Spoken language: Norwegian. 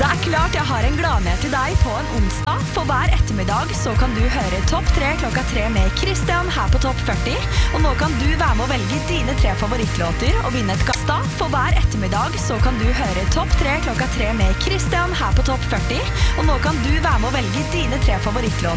Klart jeg har en gladnyhet til deg på en onsdag. For hver ettermiddag så kan du høre Topp 3 klokka 3 med Christian her på Topp 40. Og nå kan du være med å velge dine 3 favorittlåter og vinne et gasta. For hver ettermiddag så kan du høre Topp 3 klokka 3 med Christian her på Topp 40. Og nå kan du være med å velge dine 3 favorittlåter